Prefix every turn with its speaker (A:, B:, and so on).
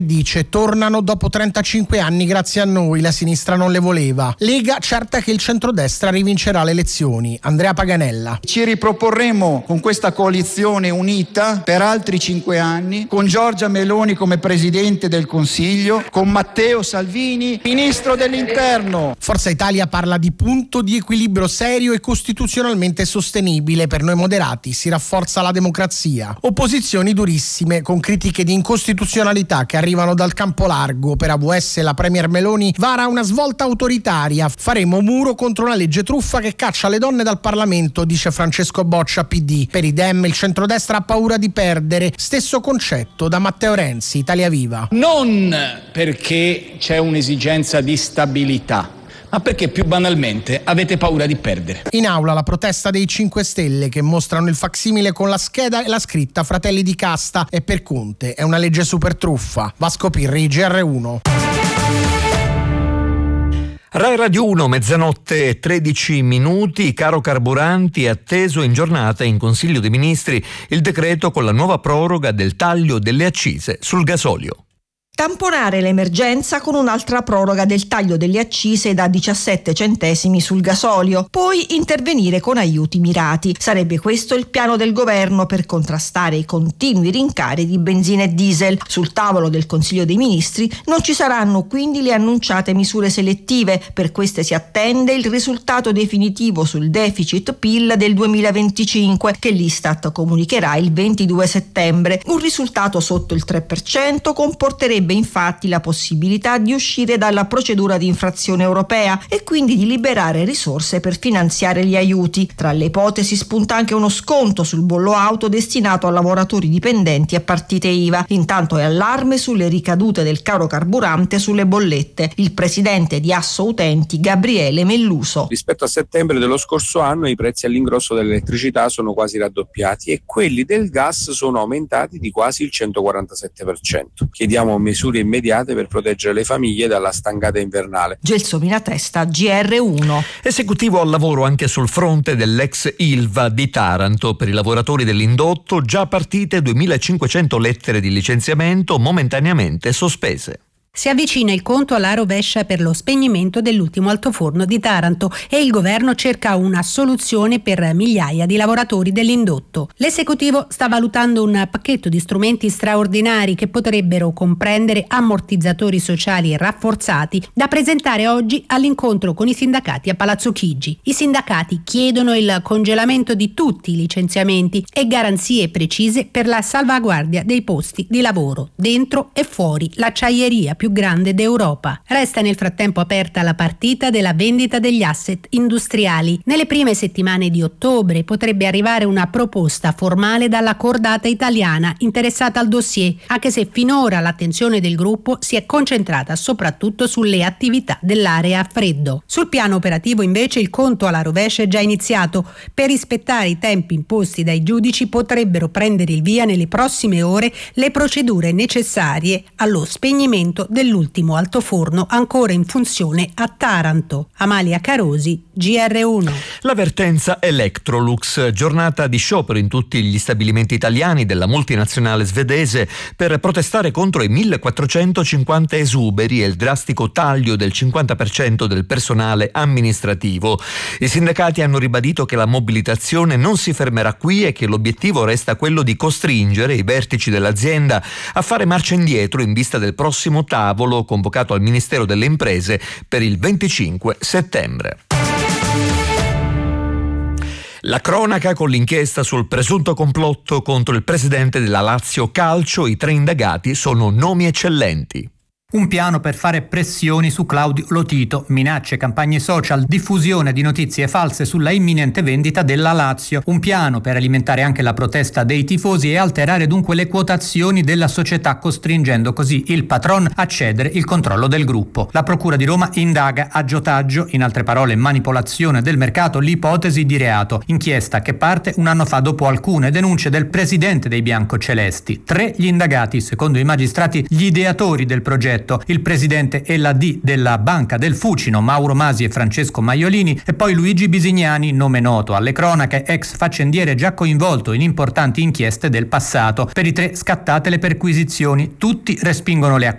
A: Dice: tornano dopo 35 anni grazie a noi, la sinistra non le voleva. Lega certa che il centrodestra rivincerà le elezioni. Andrea Paganella.
B: Ci riproporremo con questa coalizione unita per altri 5 anni, con Giorgia Meloni come Presidente del Consiglio, con Matteo Salvini, Ministro dell'Interno.
A: Forza Italia parla di punto di equilibrio serio e costituzionalmente sostenibile. Per noi moderati si rafforza la democrazia. Opposizioni durissime, con critiche di incostituzionalità che arrivano dal campo largo. Per AVS la Premier Meloni vara una svolta autoritaria. Faremo muro contro una legge truffa che caccia le donne dal Parlamento, dice Francesco Boccia, PD. Per i Dem il centrodestra ha paura di perdere. Stesso concetto da Matteo Renzi, Italia Viva.
C: Non perché c'è un'esigenza di stabilità, ma perché più banalmente avete paura di perdere.
A: In aula la protesta dei 5 Stelle che mostrano il facsimile con la scheda e la scritta Fratelli di casta, e per Conte è una legge super truffa. Vasco Pirri, GR1.
D: Rai Radio 1, mezzanotte e 13 minuti. Caro carburanti, è atteso in giornata in Consiglio dei Ministri il decreto con la nuova proroga del taglio delle accise sul gasolio.
E: Tamponare l'emergenza con un'altra proroga del taglio delle accise da 17 centesimi sul gasolio, poi intervenire con aiuti mirati. Sarebbe questo il piano del governo per contrastare i continui rincari di benzina e diesel. Sul tavolo del Consiglio dei Ministri non ci saranno quindi le annunciate misure selettive. Per queste si attende il risultato definitivo sul deficit PIL del 2025 che l'Istat comunicherà il 22 settembre. Un risultato sotto il 3% comporterebbe infatti la possibilità di uscire dalla procedura di infrazione europea e quindi di liberare risorse per finanziare gli aiuti. Tra le ipotesi spunta anche uno sconto sul bollo auto destinato a lavoratori dipendenti a partite IVA. Intanto è allarme sulle ricadute del caro carburante sulle bollette. Il presidente di Asso Utenti, Gabriele Melluso.
F: Rispetto a settembre dello scorso anno i prezzi all'ingrosso dell'elettricità sono quasi raddoppiati e quelli del gas sono aumentati di quasi il 147%. Chiediamo misure immediate per proteggere le famiglie dalla stangata invernale.
E: Gelsomina Testa, GR1.
D: Esecutivo al lavoro anche sul fronte dell'ex Ilva di Taranto. Per i lavoratori dell'indotto già partite 2500 lettere di licenziamento momentaneamente sospese.
G: Si avvicina il conto alla rovescia per lo spegnimento dell'ultimo altoforno di Taranto e il governo cerca una soluzione per migliaia di lavoratori dell'indotto. L'esecutivo sta valutando un pacchetto di strumenti straordinari che potrebbero comprendere ammortizzatori sociali rafforzati da presentare oggi all'incontro con i sindacati a Palazzo Chigi. I sindacati chiedono il congelamento di tutti i licenziamenti e garanzie precise per la salvaguardia dei posti di lavoro dentro e fuori l'acciaieria più grande d'Europa. Resta nel frattempo aperta la partita della vendita degli asset industriali. Nelle prime settimane di ottobre potrebbe arrivare una proposta formale dalla cordata italiana interessata al dossier, anche se finora l'attenzione del gruppo si è concentrata soprattutto sulle attività dell'area a freddo. Sul piano operativo invece il conto alla rovescia è già iniziato. Per rispettare i tempi imposti dai giudici potrebbero prendere il via nelle prossime ore le procedure necessarie allo spegnimento dell'ultimo altoforno ancora in funzione a Taranto. Amalia Carosi, GR1.
D: L'avvertenza Electrolux, giornata di sciopero in tutti gli stabilimenti italiani della multinazionale svedese per protestare contro i 1450 esuberi e il drastico taglio del 50% del personale amministrativo. I sindacati hanno ribadito che la mobilitazione non si fermerà qui e che l'obiettivo resta quello di costringere i vertici dell'azienda a fare marcia indietro in vista del prossimo tavolo convocato al Ministero delle Imprese per il 25 settembre. La cronaca con l'inchiesta sul presunto complotto contro il presidente della Lazio Calcio. I 3 indagati sono nomi eccellenti.
H: Un piano per fare pressioni su Claudio Lotito, minacce, campagne social, diffusione di notizie false sulla imminente vendita della Lazio. Un piano per alimentare anche la protesta dei tifosi e alterare dunque le quotazioni della società, costringendo così il patron a cedere il controllo del gruppo. La Procura di Roma indaga aggiotaggio, in altre parole manipolazione del mercato, l'ipotesi di reato. Inchiesta che parte un anno fa dopo alcune denunce del presidente dei biancocelesti. 3 gli indagati, secondo i magistrati gli ideatori del progetto, il presidente e la D della Banca del Fucino, Mauro Masi e Francesco Maiolini, e poi Luigi Bisignani, nome noto alle cronache, ex faccendiere già coinvolto in importanti inchieste del passato. Per i 3 scattate le perquisizioni, tutti respingono le accuse.